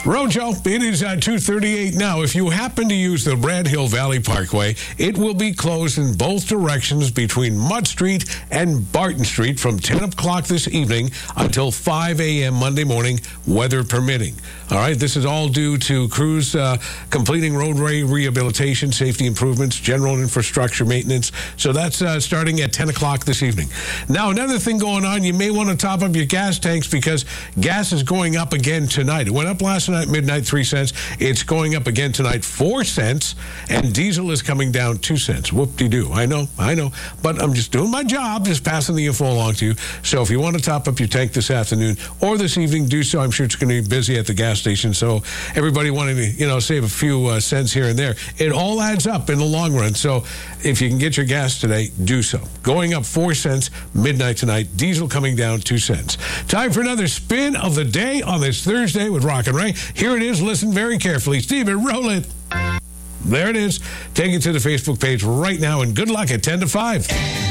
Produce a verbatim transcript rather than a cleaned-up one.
Rojo, it is uh, two thirty-eight now. If you happen to use the Red Hill Valley Parkway, it will be closed in both directions between Mudd Street and Barton Street from ten o'clock this evening until five a.m. Monday morning, weather permitting. All right, this is all due to crews uh, completing roadway rehabilitation, safety improvements, general infrastructure maintenance. So that's uh, starting at ten o'clock this evening. Now, another thing going on, you may want to top up your gas tanks because gas is going up again tonight. It went up last night, midnight, three cents. It's going up again tonight, four cents. And diesel is coming down two cents. Whoop-de-doo. I know, I know. But I'm just doing my job, just passing the info along to you. So if you want to top up your tank this afternoon or this evening, do so. I'm sure it's going to be busy at the gas station. So everybody wanting to, you know, save a few uh, cents here and there. It all adds up in the long run. So if you can get your gas today, do so. Going up four cents midnight tonight. Diesel coming down two cents. Time for another spin of the day on this Thursday with Rock and Ray. Here it is. Listen very carefully. Steven, roll it. There it is. Take it to the Facebook page right now, and good luck at ten to five.